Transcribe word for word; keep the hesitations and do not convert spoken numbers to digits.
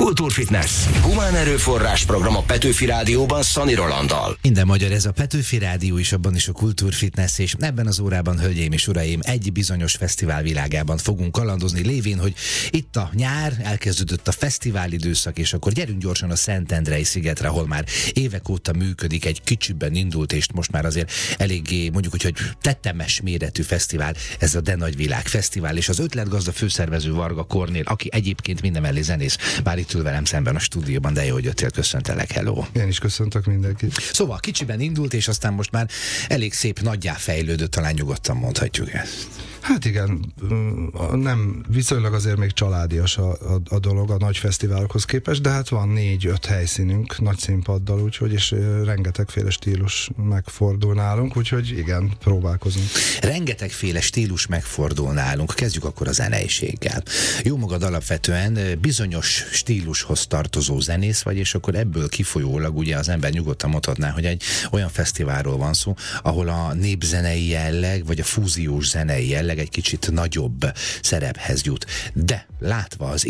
Kultúrfitness. Humán erőforrás program a Petőfi Rádióban Szani Rolanddal. Minden magyar, ez a Petőfi Rádió is, abban is a Kultúrfitness, és ebben az órában, hölgyeim és uraim, egy bizonyos fesztivál világában fogunk kalandozni, lévén, hogy itt a nyár, elkezdődött a fesztivál időszak, és akkor gyerünk gyorsan a Szentendrei szigetre, ahol már évek óta működik, egy kicsiben indult, és most már azért eléggé, mondjuk úgy, hogy tetemes méretű fesztivál, ez a De Nagyvilág Fesztivál, és az ötletgazda főszervező Varga Kornél, aki egyébként mindemellé zenész, bár itt ül velem szemben a stúdióban, de jó, hogy jöttél, köszöntelek, hello. Én is köszöntök mindenkit. Szóval kicsiben indult, és aztán most már elég szép nagyjá fejlődött, talán nyugodtan mondhatjuk ezt. Hát igen, nem, viszonylag azért még családias a, a, a dolog a nagy fesztiválokhoz képest, de hát van négy-öt helyszínünk nagy színpaddal, úgyhogy, és rengetegféle stílus megfordul nálunk, úgyhogy igen, próbálkozunk. Rengetegféle stílus megfordul nálunk, kezdjük akkor a zeneiséggel. Jó magad alapvetően bizonyos stílushoz tartozó zenész vagy, és akkor ebből kifolyólag ugye az ember nyugodtan mondhatná, hogy egy olyan fesztiválról van szó, ahol a népzenei jelleg, vagy a fúziós zenei jelleg egy kicsit nagyobb szerephez jut. De látva az